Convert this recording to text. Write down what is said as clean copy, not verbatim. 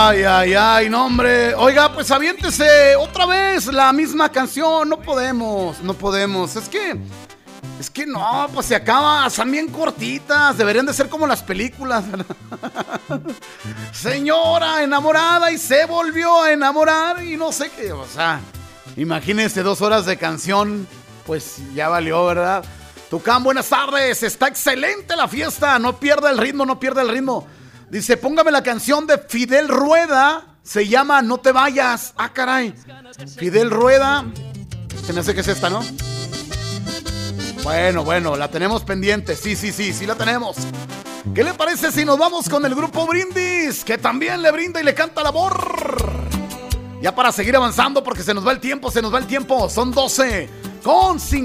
Ay, ay, ay, no, hombre. Oiga, pues aviéntese otra vez la misma canción. No podemos, no podemos. Es que no, pues se acaba. Son bien cortitas. Deberían de ser como las películas. Señora enamorada y se volvió a enamorar y no sé qué. O sea, imagínese 2 horas de canción. Pues ya valió, ¿verdad? Tucán, buenas tardes. Está excelente la fiesta. No pierda el ritmo, no pierda el ritmo. Dice, póngame la canción de Fidel Rueda. Se llama No te vayas. Ah, caray. Fidel Rueda. Se me hace que es esta, ¿no? Bueno, la tenemos pendiente. Sí la tenemos. ¿Qué le parece si nos vamos con el grupo Brindis? Que también le brinda y le canta el amor. Ya para seguir avanzando porque se nos va el tiempo. Son 12:50.